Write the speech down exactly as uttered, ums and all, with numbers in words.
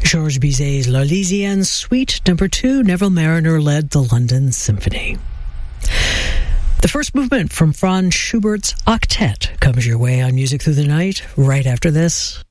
Georges Bizet's L'Arlésienne Suite Number Two. Neville Marriner led the London Symphony. The first movement from Franz Schubert's Octet comes your way on Music Through the Night right after this.